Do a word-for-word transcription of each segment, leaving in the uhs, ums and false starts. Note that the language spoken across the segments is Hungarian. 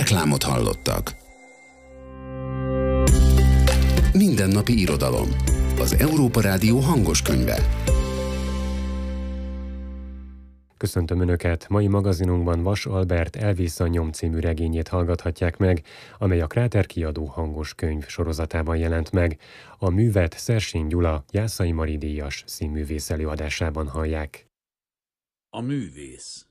Reklámot hallottak. Mindennapi irodalom. Az Európa Rádió hangos könyve. Köszöntöm Önöket! Mai magazinunkban Vas Albert Elvész a nyom című regényét hallgathatják meg, amely a Kráter kiadó hangos könyv sorozatában jelent meg. A művet Szersény Gyula Jászai Mari díjas színművész előadásában hallják. A művész.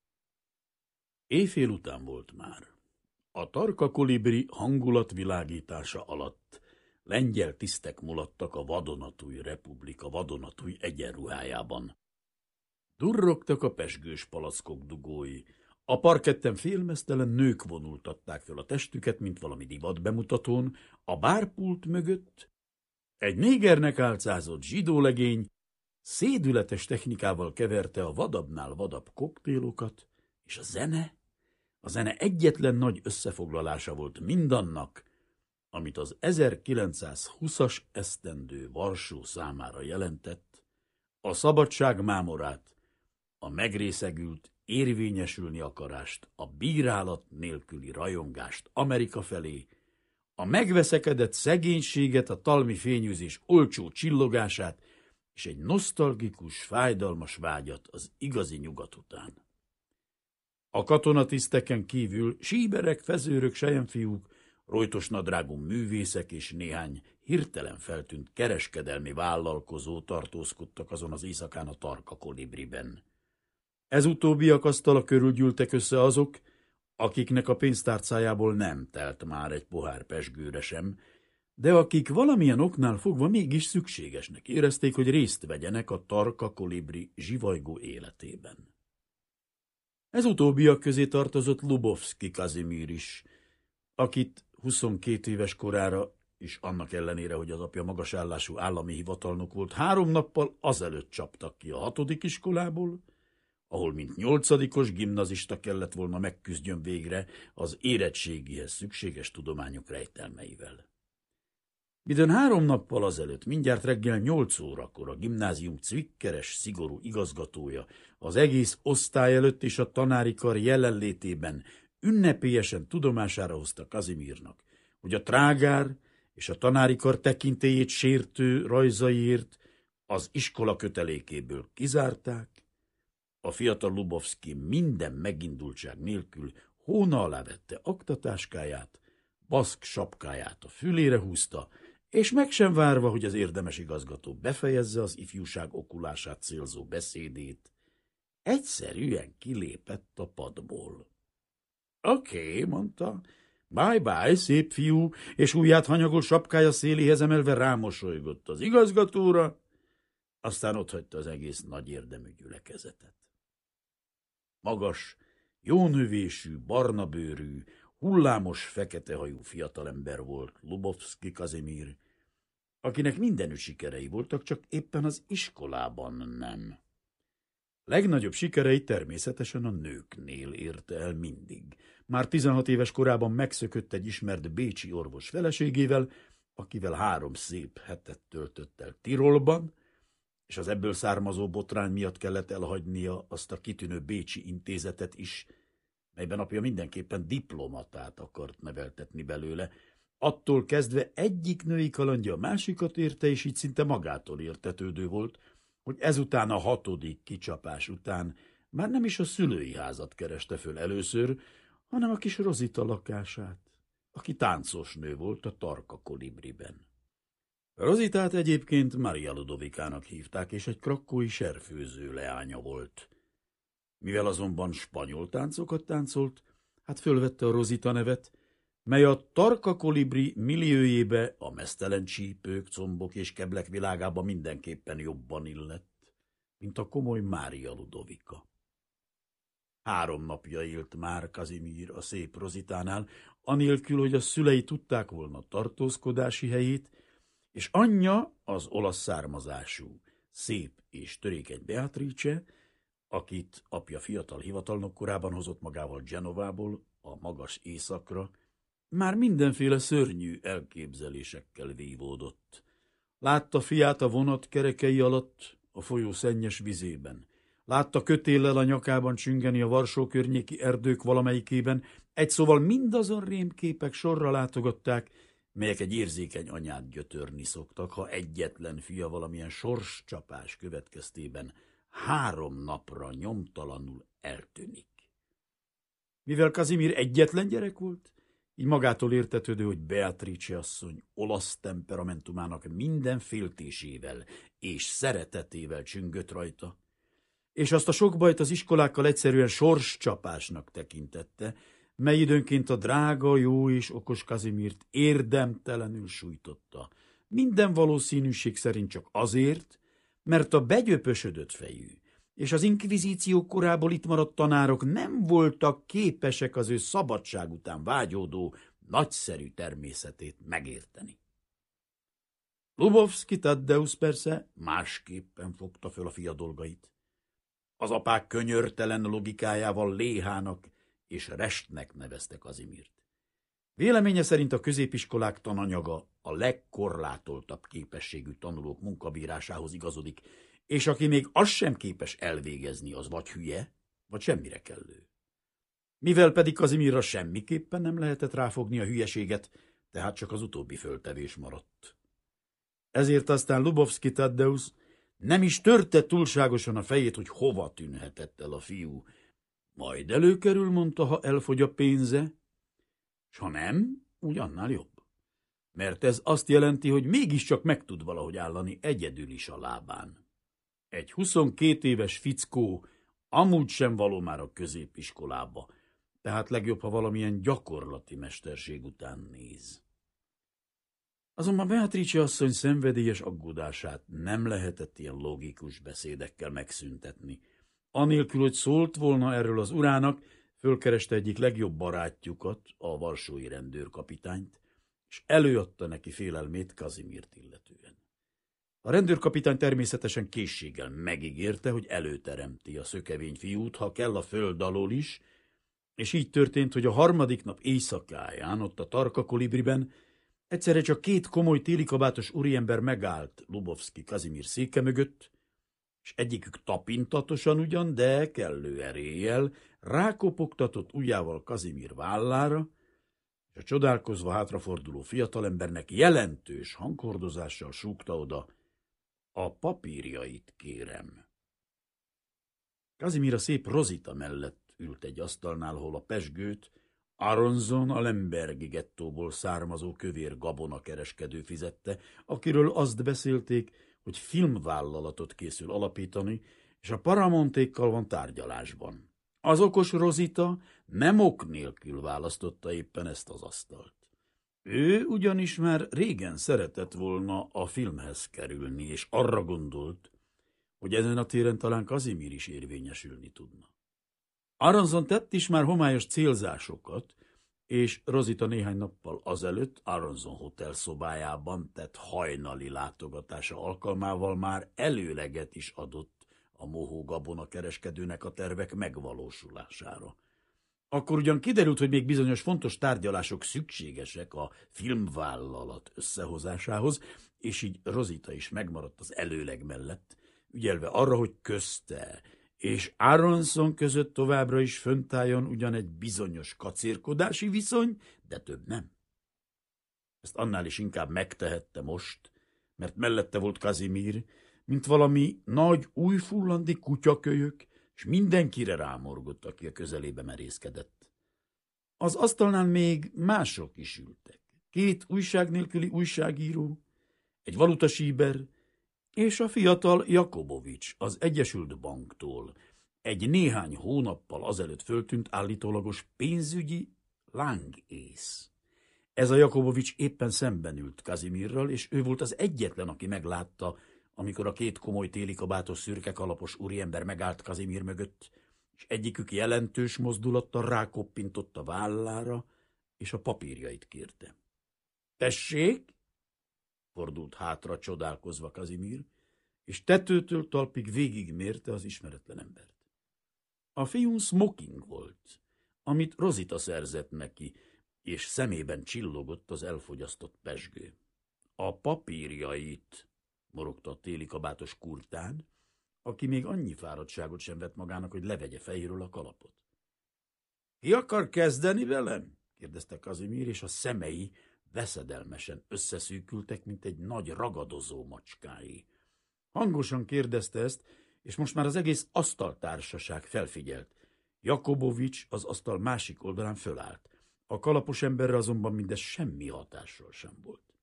Éjfél után volt már. A tarka kolibri hangulatvilágítása alatt lengyel tisztek mulattak a vadonatúj republika vadonatúj egyenruhájában. Durrogtak a pezsgős palackok dugói. A parketten félmeztelen nők vonultatták föl a testüket, mint valami divat bemutatón. A bárpult mögött egy négernek álcázott zsidólegény szédületes technikával keverte a vadabbnál vadabb koktélokat, és a zene, a zene egyetlen nagy összefoglalása volt mindannak, amit az ezerkilencszázhúszas esztendő Varsó számára jelentett, a szabadság mámorát, a megrészegült, érvényesülni akarást, a bírálat nélküli rajongást Amerika felé, a megveszekedett szegénységet, a talmi fényűzés olcsó csillogását, és egy nosztalgikus, fájdalmas vágyat az igazi nyugat után. A katonatiszteken kívül síberek, fezőrök, selyemfiúk, rojtos nadrágú művészek és néhány hirtelen feltűnt kereskedelmi vállalkozó tartózkodtak azon az éjszakán a tarka kolibriben. Ez utóbbiak asztala körül gyűltek össze azok, akiknek a pénztárcájából nem telt már egy pohár pezsgőre sem, de akik valamilyen oknál fogva mégis szükségesnek érezték, hogy részt vegyenek a tarka kolibri zsivajgó életében. Ez utóbbiak közé tartozott Lubovszki Kazimír is, akit huszonkét éves korára, és annak ellenére, hogy az apja magasállású állami hivatalnok volt, három nappal azelőtt csaptak ki a hatodik iskolából, ahol mint nyolcadikos gimnazista kellett volna megküzdjön végre az érettségihez szükséges tudományok rejtelmeivel. Midőn három nappal azelőtt, mindjárt reggel nyolc órakor a gimnázium cvikkeres, szigorú igazgatója az egész osztály előtt és a tanári kar jelenlétében ünnepélyesen tudomására hozta Kazimírnak, hogy a trágár és a tanári kar tekintélyét sértő rajzaiért az iskola kötelékéből kizárták, a fiatal Lubovszki minden megindultság nélkül hóna alá vette aktatáskáját, baszk sapkáját a fülére húzta, és meg sem várva, hogy az érdemes igazgató befejezze az ifjúság okulását célzó beszédét, egyszerűen kilépett a padból. Oké, okay, mondta, bye-bye, szép fiú, és ujját hanyagos sapkája széléhez emelve rámosolygott az igazgatóra, aztán otthagyta az egész nagy érdemű gyülekezetet. Magas, jónövésű, barnabőrű, hullámos, feketehajú fiatalember volt Lubovszki Kazimír, akinek mindenütt sikerei voltak, csak éppen az iskolában nem. Legnagyobb sikerei természetesen a nőknél érte el mindig. Már tizenhat éves korában megszökött egy ismert bécsi orvos feleségével, akivel három szép hetet töltött el Tirolban, és az ebből származó botrány miatt kellett elhagynia azt a kitűnő bécsi intézetet is, melyben apja mindenképpen diplomatát akart neveltetni belőle. Attól kezdve egyik női kalandja a másikat érte, és így szinte magától értetődő volt, hogy ezután a hatodik kicsapás után már nem is a szülői házat kereste föl először, hanem a kis Rozita lakását, aki táncos nő volt a tarka kolibriben. Rozitát egyébként Maria Ludovikának hívták, és egy krakkói serfőző leánya volt. Mivel azonban spanyol táncokat táncolt, hát fölvette a Rozita nevet, mely a tarka kolibri milliójébe, a meztelen csípők, combok és keblek világába mindenképpen jobban illett, mint a komoly Mária Ludovika. Három napja élt már Kazimír a szép Rozitánál, anélkül, hogy a szülei tudták volna tartózkodási helyét, és anyja, az olasz származású, szép és törékeny Beatrice, akit apja fiatal hivatalnok korában hozott magával Genovából a magas északra, már mindenféle szörnyű elképzelésekkel vívódott. Látta fiát a vonat kerekei alatt, a folyó szennyes vizében, Látta kötéllel a nyakában csüngeni a Varsó környéki erdők valamelyikében, egy szóval mindazon rémképek sorra látogatták, melyek egy érzékeny anyát gyötörni szoktak, ha egyetlen fia valamilyen sorscsapás következtében három napra nyomtalanul eltűnik. Mivel Kazimír egyetlen gyerek volt, így magától értetődő, hogy Beatrice asszony olasz temperamentumának minden féltésével és szeretetével csüngött rajta, és azt a sok bajt az iskolákkal egyszerűen sorscsapásnak tekintette, mely időnként a drága, jó és okos Kazimírt érdemtelenül sújtotta. Minden valószínűség szerint csak azért, mert a begyöpösödött fejű és az inkvizíció korából itt maradt tanárok nem voltak képesek az ő szabadság után vágyódó, nagyszerű természetét megérteni. Lubovszky Taddeusz persze másképpen fogta föl a fia dolgait. Az apák könyörtelen logikájával léhának és restnek nevezte Kazimírt. Véleménye szerint a középiskolák tananyaga a legkorlátoltabb képességű tanulók munkabírásához igazodik, és aki még azt sem képes elvégezni, az vagy hülye, vagy semmire kellő. Mivel pedig Kazimírra semmiképpen nem lehetett ráfogni a hülyeséget, tehát csak az utóbbi föltevés maradt. Ezért aztán Lubovszky Taddeusz nem is törte túlságosan a fejét, hogy hova tűnhetett el a fiú. Majd előkerül, mondta, ha elfogy a pénze, s ha nem, úgy annál jobb. Mert ez azt jelenti, hogy mégiscsak meg tud valahogy állani egyedül is a lábán. Egy huszonkét éves fickó amúgy sem való már a középiskolába, tehát legjobb, ha valamilyen gyakorlati mesterség után néz. Azonban Beatrice asszony szenvedélyes aggódását nem lehetett ilyen logikus beszédekkel megszüntetni. Anélkül, hogy szólt volna erről az urának, fölkereste egyik legjobb barátjukat, a varsói rendőrkapitányt, és előadta neki félelmét Kazimírt illetően. A rendőrkapitány természetesen készséggel megígérte, hogy előteremti a szökevény fiút, ha kell a föld alól is, és így történt, hogy a harmadik nap éjszakáján, ott a Tarka kolibriben, egyszerre csak két komoly télikabátos úriember megállt Lubovszky Kazimír széke mögött, és egyikük tapintatosan ugyan, de kellő eréllyel rákopogtatott ujjával Kazimír vállára, és a csodálkozva hátraforduló fiatalembernek jelentős hanghordozással súgta oda: a papírjait kérem. Kazimír a szép Rosita mellett ült egy asztalnál, hol a pezsgőt Aronson, a Lembergi gettóból származó kövér gabonakereskedő fizette, akiről azt beszélték, hogy filmvállalatot készül alapítani, és a Paramontékkal van tárgyalásban. Az okos Rosita nem ok nélkül választotta éppen ezt az asztalt. Ő ugyanis már régen szeretett volna a filmhez kerülni, és arra gondolt, hogy ezen a téren talán Kazimír is érvényesülni tudna. Aronson tett is már homályos célzásokat, és Rosita néhány nappal azelőtt Aronson hotel szobájában tett hajnali látogatása alkalmával már előleget is adott a mohó gabona kereskedőnek a tervek megvalósulására. Akkor ugyan kiderült, hogy még bizonyos fontos tárgyalások szükségesek a filmvállalat összehozásához, és így Rosita is megmaradt az előleg mellett, ügyelve arra, hogy közte és Aronson között továbbra is föntálljon ugyan egy bizonyos kacérkodási viszony, de több nem. Ezt annál is inkább megtehette most, mert mellette volt Kazimír, mint valami nagy újfullandi kutyakölyök, és mindenkire rámorgott, aki a közelébe merészkedett. Az asztalnál még mások is ültek. Két újság nélküli újságíró, egy valutasíber, és a fiatal Jakobovics az Egyesült Banktól, egy néhány hónappal azelőtt föltűnt állítólagos pénzügyi lángész. Ez a Jakobovics éppen szemben ült Kazimírral, és ő volt az egyetlen, aki meglátta, amikor a két komoly télikabátos szürke kalapos úriember megállt Kazimír mögött, és egyikük jelentős mozdulattal rákoppintott a vállára, és a papírjait kérte. Tessék? Fordult hátra csodálkozva Kazimír, és tetőtől talpig végigmérte az ismeretlen embert. A fiún smoking volt, amit Rosita szerzett neki, és szemében csillogott az elfogyasztott pezsgő. A papírjait, morogta a télikabátos kurtán, aki még annyi fáradtságot sem vett magának, hogy levegye fejéről a kalapot. Ki akar kezdeni velem? kérdezte Kazimír, és a szemei veszedelmesen összeszűkültek, mint egy nagy ragadozó macskái. Hangosan kérdezte ezt, és most már az egész asztaltársaság felfigyelt. Jakobovics az asztal másik oldalán fölállt. A kalapos emberre azonban mindez semmi hatással sem volt.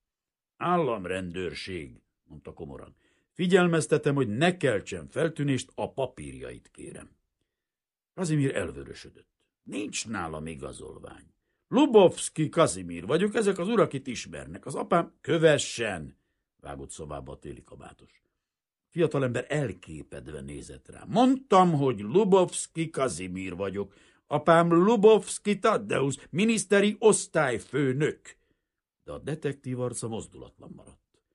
Államrendőrség, mondta komoran. Figyelmeztetem, hogy ne keltsen feltűnést, a papírjait kérem. Kazimír elvörösödött. Nincs nálam igazolvány. Lubovszki Kazimír vagyok, ezek az urak itt ismernek. Az apám kövessen, vágott szobába a téli kabátos. Fiatalember elképedve nézett rá. Mondtam, hogy Lubovszki Kazimír vagyok. Apám Lubovszki Taddeusz, miniszteri osztályfőnök. De a detektív arca mozdulatlan maradt.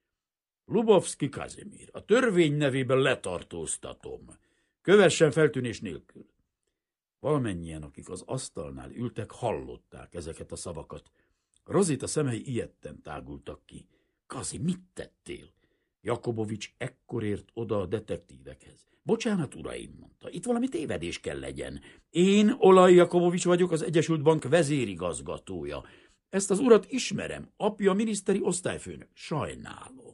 Lubovszki Kazimír, a törvény nevében letartóztatom. Kövessen feltűnés nélkül. Valamennyien, akik az asztalnál ültek, hallották ezeket a szavakat. Rozita szemei ijedten tágultak ki. Kazi, mit tettél? Jakobovics ekkor ért oda a detektívekhez. Bocsánat, uraim, mondta, itt valami tévedés kell legyen. Én Olaj Jakobovics vagyok, az Egyesült Bank vezérigazgatója. Ezt az urat ismerem, apja miniszteri osztályfőnök. Sajnálom.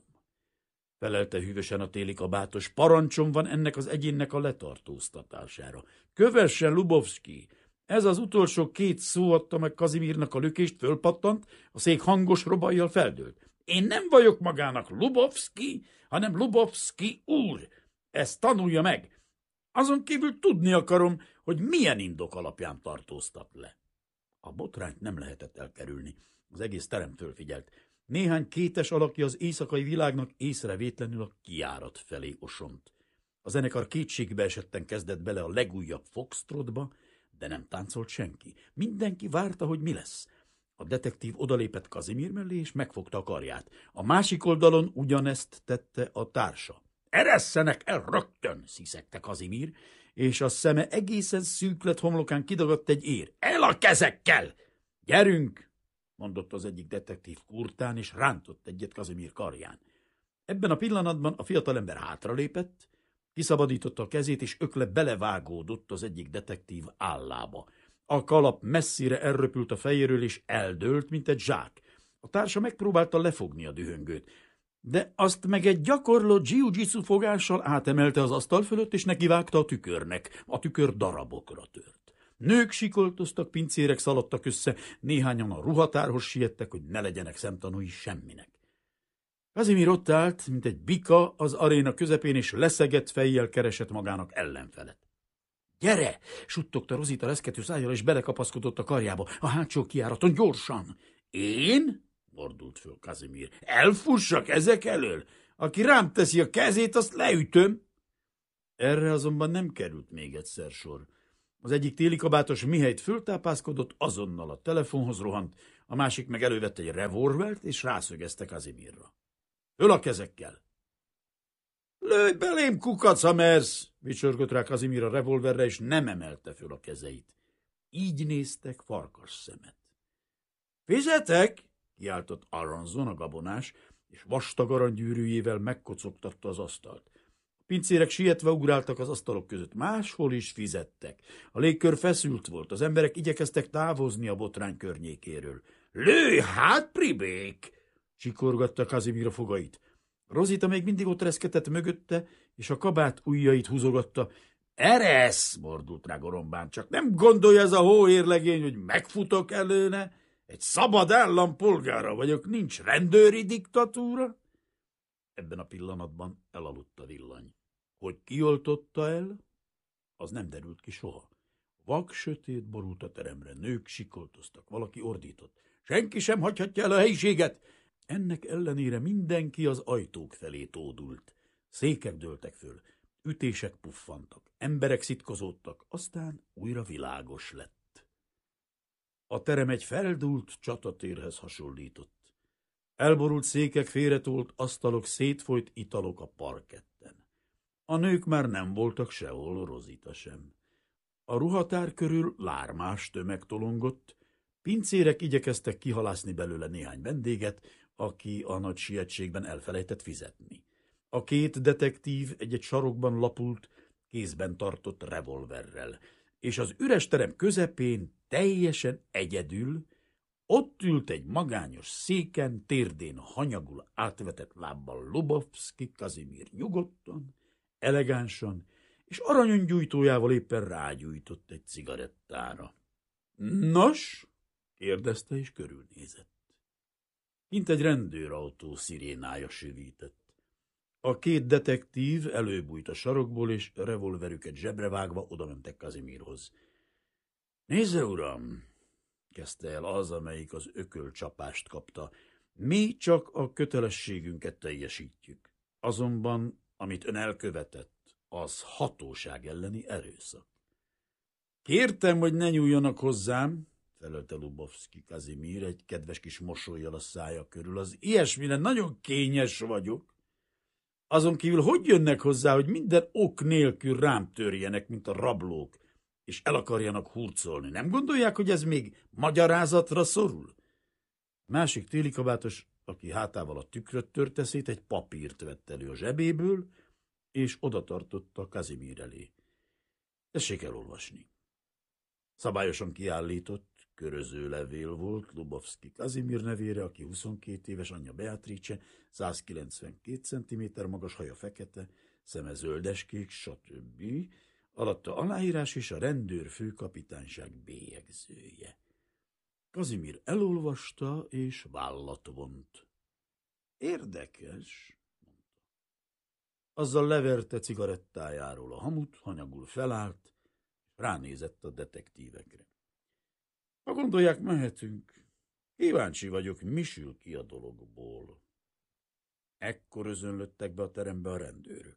Felelte hűvösen a téli kabátos. Parancsom van ennek az egyénnek a letartóztatására. Kövessen, Lubovszki! Ez az utolsó két szó adta meg Kazimírnak a lökést, fölpattant, a szék hangos robajjal feldőlt. Én nem vagyok magának Lubovszki, hanem Lubovszki úr. Ezt tanulja meg. Azon kívül tudni akarom, hogy milyen indok alapján tartóztat le. A botrányt nem lehetett elkerülni. Az egész terem fölfigyelt. Néhány kétes alakja az éjszakai világnak észrevétlenül a kijárat felé osont. A zenekar kétségbe esetten kezdett bele a legújabb foxtrotba, de nem táncolt senki. Mindenki várta, hogy mi lesz. A detektív odalépett Kazimír mellé, és megfogta a karját. A másik oldalon ugyanezt tette a társa. Eresszenek el rögtön, sziszegte Kazimír, és a szeme egészen szűk lett homlokán kidagadt egy ér. El a kezekkel! Gyerünk! mondott az egyik detektív kurtán, és rántott egyet Kazimír karján. Ebben a pillanatban a fiatalember hátralépett, kiszabadította a kezét, és ökle belevágódott az egyik detektív állába. A kalap messzire elröpült a fejéről, és eldőlt, mint egy zsák. A társa megpróbálta lefogni a dühöngőt, de azt meg egy gyakorló jiu-jitsu fogással átemelte az asztal fölött, és nekivágta a tükörnek. A tükör darabokra tört. Nők sikoltoztak, pincérek szaladtak össze, néhányan a ruhatárhoz siettek, hogy ne legyenek szemtanúi semminek. Kazimír ott állt, mint egy bika az aréna közepén, és leszegett fejjel keresett magának ellenfelet. Gyere! Suttogta Rozita reszkető szájjal, és belekapaszkodott a karjába. A hátsó kijáraton gyorsan. Én? Mordult föl Kazimír. Elfussak ezek elől? Aki rám teszi a kezét, azt leütöm. Erre azonban nem került még egyszer sor. Az egyik télikabátos mihelyt föltápászkodott, azonnal a telefonhoz rohant, a másik meg elővette egy revolvert, és rászögezte Kazimírra. Föl a kezekkel! Lőj belém, kukac, ha mersz! Vicsorgott rá Kazimír a revolverre, és nem emelte föl a kezeit. Így néztek farkas szemet. Fizetek! Kiáltott Aronzon, a gabonás, és vastag aranygyűrűjével megkocogtatta az asztalt. A pincérek sietve ugráltak az asztalok között. Máshol is fizettek. A légkör feszült volt, az emberek igyekeztek távozni a botrány környékéről. Lőj hát, pribék! Csikorgatta Kazimír a fogait. Rozita még mindig ott reszketett mögötte, és a kabát ujjait húzogatta. Eresz! Mordult rá Gorombán. Csak nem gondolja ez a hóérlegény, hogy megfutok előne? Egy szabad állampolgára vagyok, nincs rendőri diktatúra? Ebben a pillanatban elaludt a villany. Hogy kioltotta el, az nem derült ki soha. Vak sötét borult a teremre, nők sikoltoztak, valaki ordított. Senki sem hagyhatja el a helyiséget! Ennek ellenére mindenki az ajtók felé tódult. Székek dőltek föl, ütések puffantak, emberek szitkozódtak, aztán újra világos lett. A terem egy feldúlt csatatérhez hasonlított. Elborult székek, félretolt asztalok, szétfolyt italok a parketten. A nők már nem voltak sehol, Rozita sem. A ruhatár körül lármás tömeg tolongott, pincérek igyekeztek kihalászni belőle néhány vendéget, aki a nagy sietségben elfelejtett fizetni. A két detektív egy-egy sarokban lapult, kézben tartott revolverrel, és az üres terem közepén teljesen egyedül ott ült egy magányos széken, térdén hanyagul átvetett lábbal Lubovszki Kazimír nyugodtan, elegánsan, és aranyongyújtójával éppen rágyújtott egy cigarettára. Nos? Kérdezte, és körülnézett. Kint egy rendőrautó szirénája sövített. A két detektív előbújt a sarokból, és revolverüket zsebre vágva odamentek Kazimírhoz. Nézze, uram, kezdte el az, amelyik az ökölcsapást kapta. Mi csak a kötelességünket teljesítjük. Azonban, amit ön elkövetett, az hatóság elleni erőszak. Kértem, hogy ne nyúljanak hozzám, felelte Lubovszki Kazimír egy kedves kis mosollyal a szája körül. Az ilyesmire nagyon kényes vagyok. Azon kívül hogy jönnek hozzá, hogy minden ok nélkül rám törjenek, mint a rablók, és el akarjanak hurcolni? Nem gondolják, hogy ez még magyarázatra szorul? Másik télikabátos, aki hátával a tükröt törte szét, egy papírt vett elő a zsebéből, és oda tartotta Kazimír elé. Tessék elolvasni. Szabályosan kiállított, köröző levél volt Lubovszki Kazimír nevére, aki huszonkét éves, anyja Beatrice, száz kilencvenkét centiméter magas, haja fekete, szeme zöldeskék, stb. Alatta aláírás és a rendőrfőkapitányság bélyegzője. Kazimír elolvasta, és vállat vont. Érdekes, mondta. Azzal leverte cigarettájáról a hamut, hanyagul felállt, ránézett a detektívekre. Ha gondolják, mehetünk. Kíváncsi vagyok, mi sül ki a dologból. Ekkor özönlöttek be a terembe a rendőrök.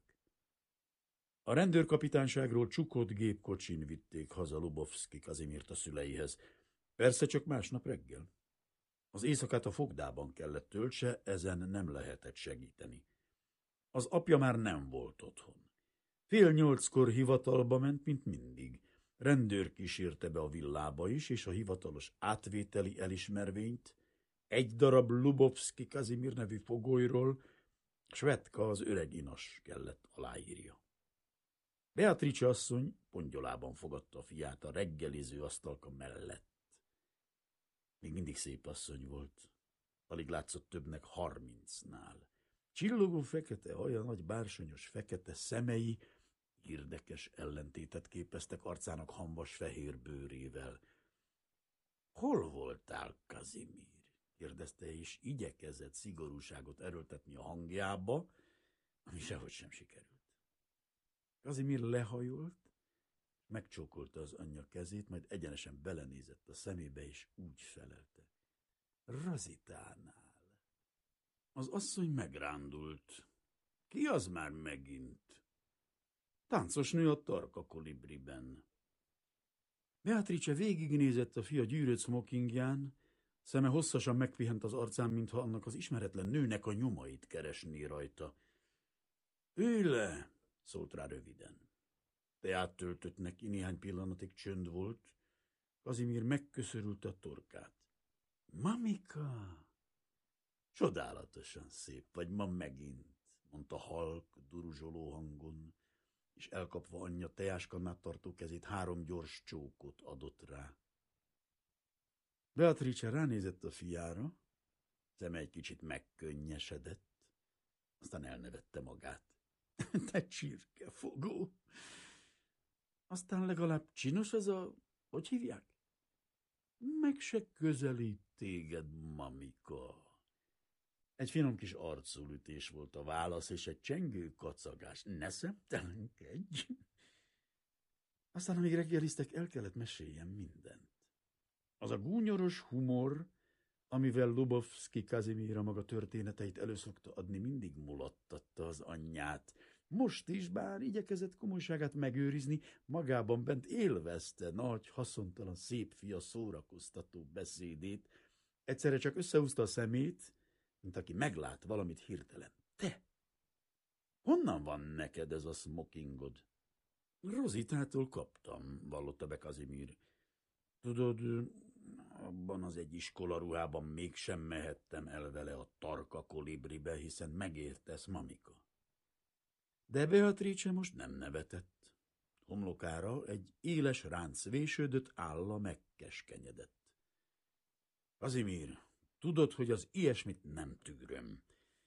A rendőrkapitányságról csukott gépkocsin vitték haza Lubovszki Kazimírt a szüleihez. Persze csak másnap reggel. Az éjszakát a fogdában kellett töltse, ezen nem lehetett segíteni. Az apja már nem volt otthon. Fél nyolckor hivatalba ment, mint mindig. Rendőr kísérte be a villába is, és a hivatalos átvételi elismervényt egy darab Lubovszki Kazimír nevű fogolyról Svetka, az öreg inas kellett aláírja. Beatrice asszony pongyolában fogadta a fiát a reggeliző asztalka mellett. Még mindig szép asszony volt, alig látszott többnek harmincnál. Csillogó fekete haja, nagy bársonyos fekete szemei érdekes ellentétet képeztek arcának hamvas fehér bőrével. Hol voltál, Kazimír? kérdezte, és igyekezett szigorúságot erőltetni a hangjába, ami sehogy sem sikerült. Kazimír lehajolt, megcsókolta az anyja kezét, majd egyenesen belenézett a szemébe, és úgy felelte. Razitánál. Az asszony megrándult. Ki az már megint? Táncos nő a Tarka Kolibriben. Beatrice végignézett a fia gyűrött smokingján, szeme hosszasan megpihent az arcán, mintha annak az ismeretlen nőnek a nyomait keresné rajta. Ülj le, szólt rá röviden. Teát töltött neki, néhány pillanatig csönd volt. Kazimír megköszörülte a torkát. Mamika! Csodálatosan szép vagy ma megint, mondta halk, duruzsoló hangon, és elkapva anyja teáskannát tartó kezét három gyors csókot adott rá. Beatrice ránézett a fiára, szeme egy kicsit megkönnyesedett, aztán elnevette magát. Te csirkefogó! Aztán legalább csinos az a... hogy hívják? Meg se közelít téged, mamika. Egy finom kis arculütés volt a válasz, és egy csengő kacagás. Ne szemtelenkedj! Aztán, amíg reggeliztek, el kellett meséljem mindent. Az a gúnyoros humor, amivel Lubovszki Kazimír maga történeteit előszokta adni, mindig mulattatta az anyját. Most is, bár igyekezett komolyságát megőrizni, magában bent élvezte nagy, haszontalan szép fia szórakoztató beszédét. Egyszerre csak összehúzta a szemét, mint aki meglát valamit hirtelen. Te! Honnan van neked ez a smokingod? Rozitától kaptam, vallotta be Kazimír. Tudod, abban az egy iskolaruhában mégsem mehettem el vele a Tarka Kolibribe, hiszen megértesz, mamika. De Beatrice most nem nevetett. Homlokára egy éles ránc vésődött, álla megkeskenyedett. Kazimír, tudod, hogy az ilyesmit nem tűröm.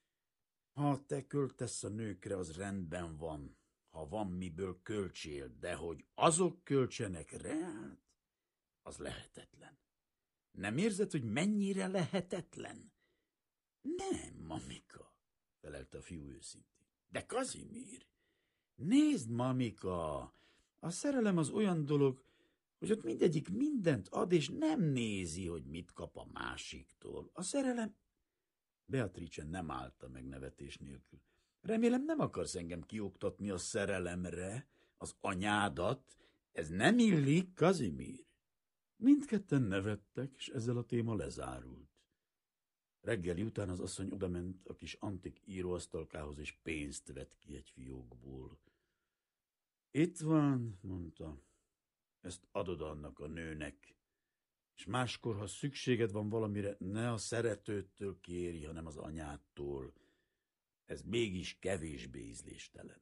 Ha te költesz a nőkre, az rendben van, ha van miből költsél, de hogy azok költsenek reát, az lehetetlen. Nem érzed, hogy mennyire lehetetlen? Nem, mamika, felelte a fiú őszintén. De Kazimír, nézd, mamika, a szerelem az olyan dolog, hogy ott mindegyik mindent ad, és nem nézi, hogy mit kap a másiktól. A szerelem... Beatrice nem állta meg nevetés nélkül. Remélem nem akarsz engem kioktatni a szerelemre, az anyádat. Ez nem illik, Kazimír. Mindketten nevettek, és ezzel a téma lezárult. Reggeli után az asszony odament a kis antik íróasztalkához, és pénzt vett ki egy fiókból. Itt van, mondta, ezt adod annak a nőnek, és máskor, ha szükséged van valamire, ne a szeretőtől kéri, hanem az anyától. Ez mégis kevésbé ízléstelen.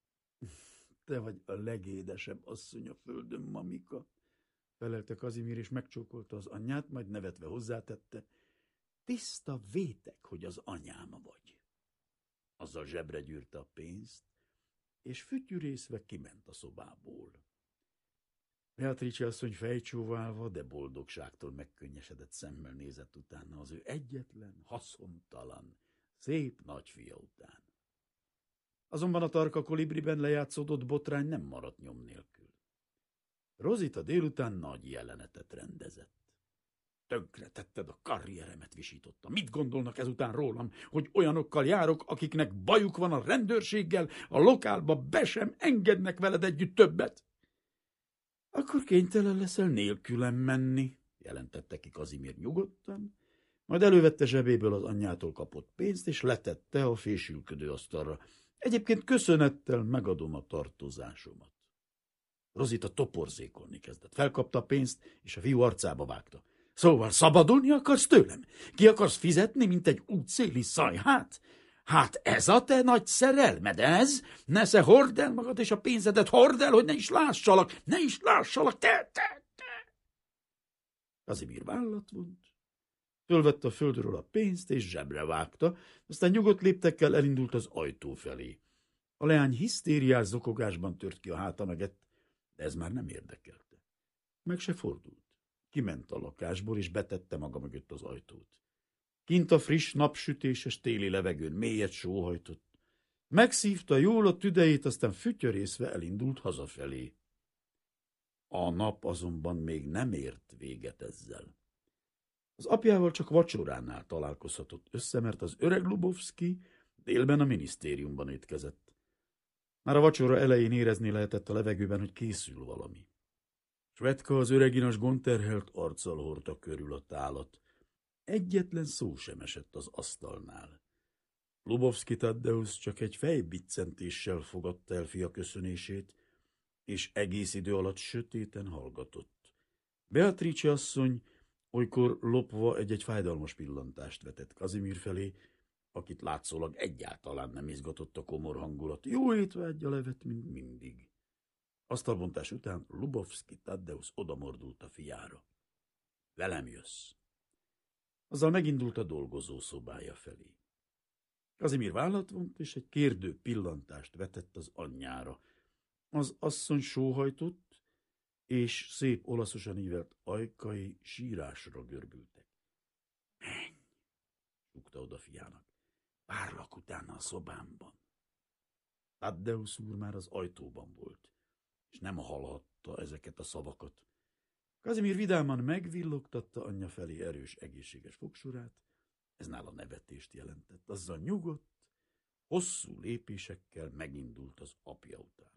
Te vagy a legédesebb asszony a földön, mamika, felelte Kazimír, és megcsókolta az anyját, majd nevetve hozzátette, tiszta vétek, hogy az anyám vagy. Azzal zsebre gyűrte a pénzt, és fütyürészve kiment a szobából. Beatrice asszony fejcsóválva, de boldogságtól megkönnyesedett szemmel nézett utána az ő egyetlen, haszontalan, szép nagyfia után. Azonban a tarka kolibriben lejátszódott botrány nem maradt nyom nélkül. Rozita délután nagy jelenetet rendezett. Tönkretetted a karrieremet, visította. Mit gondolnak ezután rólam, hogy olyanokkal járok, akiknek bajuk van a rendőrséggel, a lokálba be sem engednek veled együtt többet? Akkor kénytelen leszel nélkülem menni, jelentette ki Kazimír nyugodtan, majd elővette zsebéből az anyjától kapott pénzt, és letette a fésülködő asztalra. Egyébként köszönettel megadom a tartozásomat. Rozita toporzékolni kezdett. Felkapta a pénzt, és a fiú arcába vágta. Szóval szabadulni akarsz tőlem? Ki akarsz fizetni, mint egy útszéli szajhát? Hát ez a te nagy szerelmed, ez? Nesze, hord el magad, és a pénzedet hord el, hogy ne is lássalak, ne is lássalak, te, te, te. Kazimír vállat vont, fölvette a földről a pénzt, és zsebre vágta, aztán nyugodt léptekkel elindult az ajtó felé. A leány hisztériás zokogásban tört ki a háta mögött, de ez már nem érdekelte. Meg se fordult. Kiment a lakásból, és betette maga mögött az ajtót. Kint a friss, napsütéses téli levegőn mélyet sóhajtott. Megszívta jól a tüdejét, aztán fütyörészve elindult hazafelé. A nap azonban még nem ért véget ezzel. Az apjával csak vacsoránál találkozhatott össze, mert az öreg Lubovszki délben a minisztériumban étkezett. Már a vacsora elején érezni lehetett a levegőben, hogy készül valami. Svetka az öreginas gondterhelt arccal hordta körül a tálat. Egyetlen szó sem esett az asztalnál. Lubovszki Taddeusz csak egy fejbiccentéssel fogadta el fia köszönését, és egész idő alatt sötéten hallgatott. Beatrice asszony olykor lopva egy-egy fájdalmas pillantást vetett Kazimír felé, akit látszólag egyáltalán nem izgatott a komor hangulat. Jó étvággyal evett, mint mindig. Asztalbontás után Lubovszki Taddeusz odamordult a fiára. Velem jössz. Azzal megindult a dolgozó szobája felé. Kazimír vállat vont, és egy kérdő pillantást vetett az anyjára. Az asszony sóhajtott, és szép olaszosan ívelt ajkai sírásra görbültek. Menj, súgta oda fiának. Várlak utána a szobámban. Taddeusz úr már az ajtóban volt, és nem hallhatta ezeket a szavakat. Kazimír vidáman megvillogtatta anyja felé erős, egészséges fogsorát, ez nála nevetést jelentett, azzal nyugodt, hosszú lépésekkel megindult az apja után.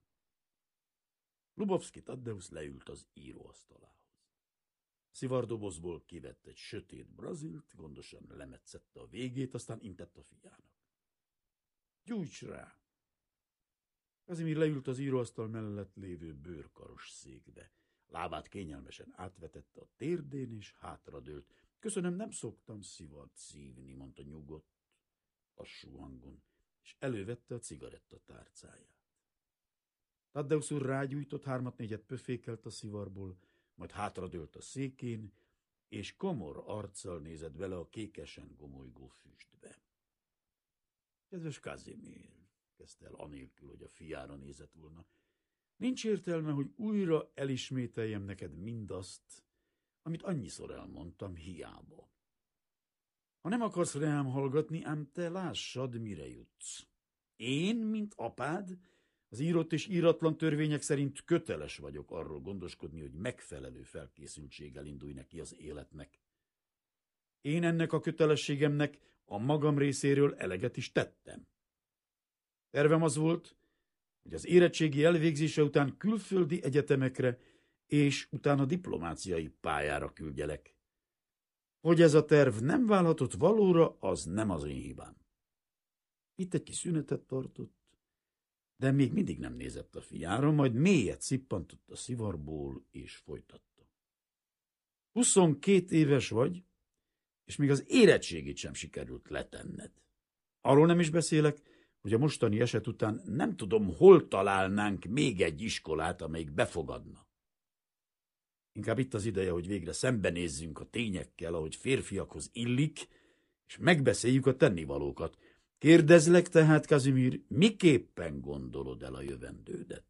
Lubovszki Taddeusz leült az íróasztalához. Szivardobozból kivett egy sötét brazilt, gondosan lemetszette a végét, aztán intett a fiának. Gyújts rá! Kazimír leült az íróasztal mellett lévő bőrkaros székbe. Lábát kényelmesen átvetette a térdén, és hátradőlt. Köszönöm, nem szoktam szivart szívni, mondta nyugodt, lassú hangon. és elővette a cigarettatárcáját. Thaddeusz úr rágyújtott, hármat-négyet pöfékelt a szivarból, majd hátradőlt a székén, és komor arccal nézett bele a kékesen gomolygó füstbe. Kedves Kazimír, kezdte el anélkül, hogy a fiára nézett volna, nincs értelme, hogy újra elismételjem neked mindazt, amit annyiszor elmondtam, hiába. Ha nem akarsz rám hallgatni, ám te lássad, mire jutsz. Én, mint apád, az írott és íratlan törvények szerint köteles vagyok arról gondoskodni, hogy megfelelő felkészültséggel indulj neki az életnek. Én ennek a kötelességemnek a magam részéről eleget is tettem. Tervem az volt, hogy az érettségi elvégzése után külföldi egyetemekre és utána diplomáciai pályára küldjelek. Hogy ez a terv nem válhatott valóra, az nem az én hibám. Itt egy kis szünetet tartott, de még mindig nem nézett a fiára, majd mélyet szippantott a szivarból, és folytatta. Huszonkét éves vagy, és még az érettségit sem sikerült letenned. Arról nem is beszélek, hogy a mostani eset után nem tudom, hol találnánk még egy iskolát, amelyik befogadna. Inkább itt az ideje, hogy végre szembenézzünk a tényekkel, ahogy férfiakhoz illik, és megbeszéljük a tennivalókat. Kérdezlek tehát, Kazimír, miképpen gondolod el a jövendődet?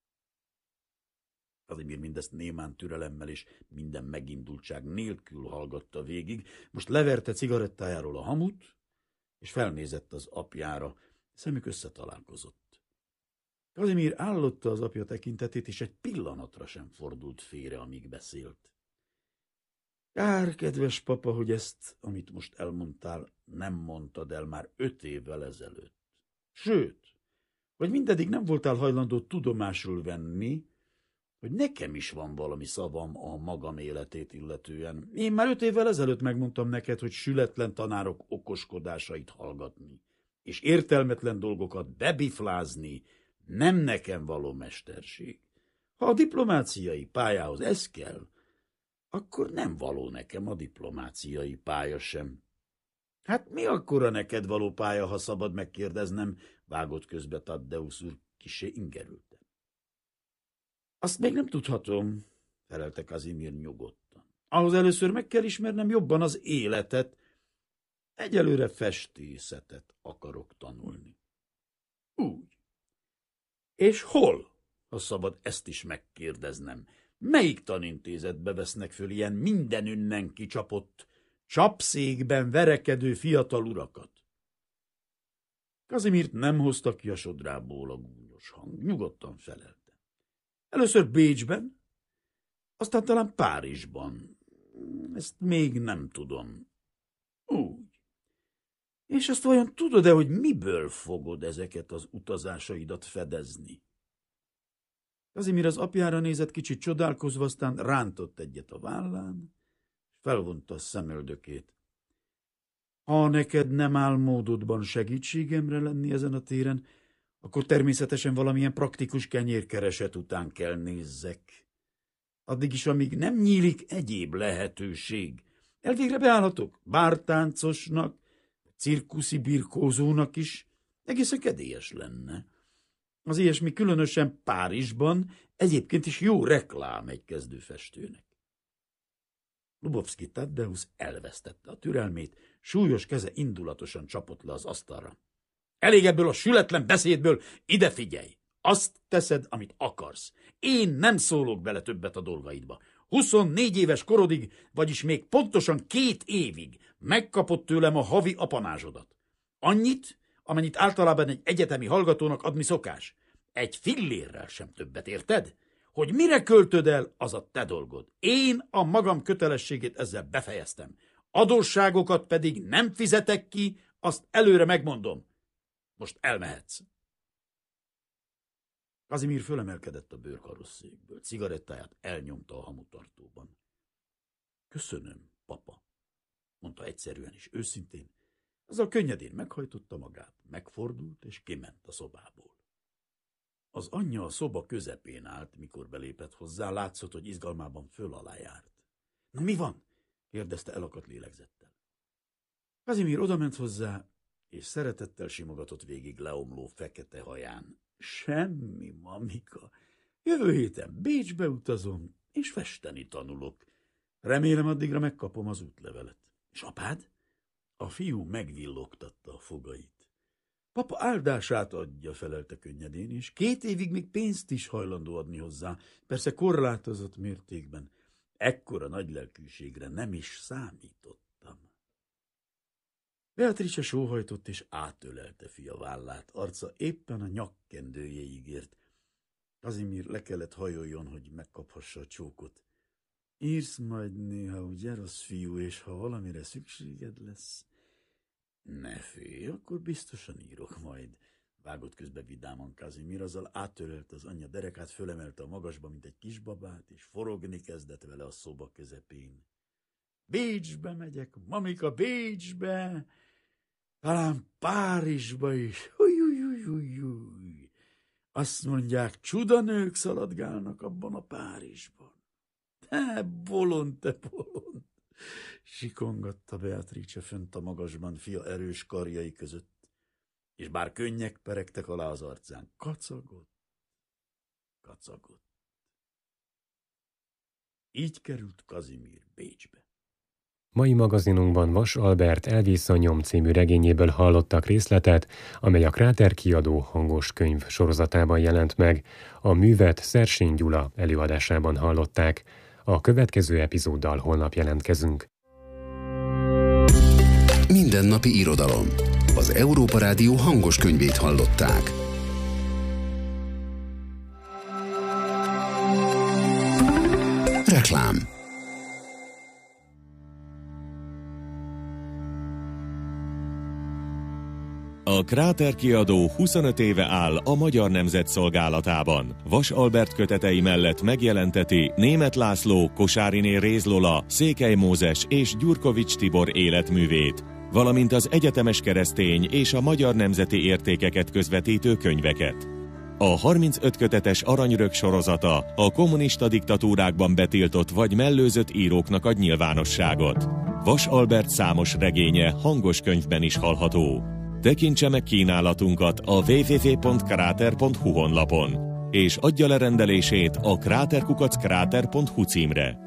Kazimír mindezt némán türelemmel és minden megindultság nélkül hallgatta végig, most leverte cigarettájáról a hamut, és felnézett az apjára, szemük összetalálkozott. Kazimír állotta az apja tekintetét, és egy pillanatra sem fordult félre, amíg beszélt. Kár, kedves papa, hogy ezt, amit most elmondtál, nem mondtad el már öt évvel ezelőtt. Sőt, hogy mindeddig nem voltál hajlandó tudomásul venni, hogy nekem is van valami szavam a magam életét illetően. Én már öt évvel ezelőtt megmondtam neked, hogy sületlen tanárok okoskodásait hallgatni, és értelmetlen dolgokat bebiflázni nem nekem való mesterség. Ha a diplomáciai pályához ez kell, akkor nem való nekem a diplomáciai pálya sem. Hát mi akkora neked való pálya, ha szabad megkérdeznem, vágott közbe Thaddeusz úr kissé ingerülten. Azt még nem tudhatom, felelte Kazimír nyugodtan. Ahhoz először meg kell ismernem jobban az életet. Egyelőre festészetet akarok tanulni. Úgy. És hol, ha szabad ezt is megkérdeznem? Melyik tanintézetbe vesznek föl ilyen mindenünnen kicsapott, csapszékben verekedő fiatal urakat? Kazimírt nem hozta ki a sodrából a gúnyos hang, nyugodtan felelte. Először Bécsben, aztán talán Párizsban. Ezt még nem tudom. Úgy. És azt vajon tudod-e, hogy miből fogod ezeket az utazásaidat fedezni? Kazimír az apjára nézett kicsit csodálkozva, aztán rántott egyet a vállán, és felvonta a szemöldökét. Ha neked nem áll módodban segítségemre lenni ezen a téren, akkor természetesen valamilyen praktikus kenyérkereset után kell nézzek. Addig is, amíg nem nyílik egyéb lehetőség. Elvégre beállhatok bártáncosnak, cirkuszi birkózónak is, egészen kedélyes lenne. Az ilyesmi különösen Párizsban egyébként is jó reklám egy kezdőfestőnek. Lubovszki Thaddeusz elvesztette a türelmét, súlyos keze indulatosan csapott le az asztalra. Elég ebből a sületlen beszédből, ide figyelj! Azt teszed, amit akarsz. Én nem szólok bele többet a dolgaidba. Huszonnégy éves korodig, vagyis még pontosan két évig megkapod tőlem a havi apanázsodat. Annyit, amennyit általában egy egyetemi hallgatónak adni szokás. Egy fillérrel sem többet, érted? Hogy mire költöd el, az a te dolgod. Én a magam kötelességét ezzel befejeztem. Adósságokat pedig nem fizetek ki, azt előre megmondom. Most elmehetsz. Kazimír fölemelkedett a bőrkarosszékből, cigarettáját elnyomta a hamutartóban. Köszönöm, papa, mondta egyszerűen és őszintén. Azzal könnyedén meghajtotta magát, megfordult és kiment a szobából. Az anyja a szoba közepén állt, mikor belépett hozzá, látszott, hogy izgalmában föl-alá járt. Na mi van? kérdezte elakadt lélegzettel. Kazimír odament hozzá, és szeretettel simogatott végig leomló fekete haján. Semmi, mamika. Jövő héten Bécsbe utazom, és festeni tanulok. Remélem, addigra megkapom az útlevelet. És apád? A fiú megvillogtatta a fogait. Papa áldását adja, felelte könnyedén, és két évig még pénzt is hajlandó adni hozzá, persze korlátozott mértékben. Ekkora nagylelkűségre nem is számítottam. Beatrice sóhajtott, és átölelte fia vállát. Arca éppen a nyakkendőjéig ért. Kazimír le kellett hajoljon, hogy megkaphassa a csókot. Írsz majd néha, ugye, rossz fiú, és ha valamire szükséged lesz... Ne félj, akkor biztosan írok majd. Vágott közbe vidáman Kazimír, azzal átölelte az anyja derekát, fölemelte a magasba, mint egy kisbabát, és forogni kezdett vele a szoba közepén. Bécsbe megyek, mamika, Bécsbe! Talán Párizsba is. Ujjjjjjjjjjj. Azt mondják, csudanők szaladgálnak abban a Párizsban. Te bolond, te bolond! Sikongatta Beatrice fönt a magasban fia erős karjai között, és bár könnyek peregtek alá az arcán, kacagott, kacagott. Így került Kazimír Bécsbe. Mai magazinunkban Vas Albert Elvész a nyom című regényéből hallottak részletet, amely a Kráter kiadó hangos könyv sorozatában jelent meg. A művet Szersény Gyula előadásában hallották. A következő epizóddal holnap jelentkezünk. Mindennapi irodalom. Az Európa Rádió hangos könyvét hallották. Reklám. A Kráter kiadó huszonöt éve áll a Magyar Nemzet szolgálatában. Vas Albert kötetei mellett megjelenteti Németh László, Kosáriné Réz Lola, Székely Mózes és Gyurkovics Tibor életművét, valamint az egyetemes keresztény és a magyar nemzeti értékeket közvetítő könyveket. A harmincöt kötetes Aranyrög sorozata a kommunista diktatúrákban betiltott vagy mellőzött íróknak ad nyilvánosságot. Vas Albert számos regénye hangos könyvben is hallható. Tekintse meg kínálatunkat a double-u double-u double-u pont kráter pont hu honlapon, és adja le rendelését a kráter kukac kráter pont hu címre.